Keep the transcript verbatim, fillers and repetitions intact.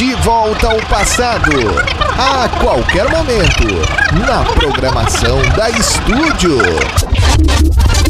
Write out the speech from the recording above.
De volta ao passado, a qualquer momento, na programação da Estúdio.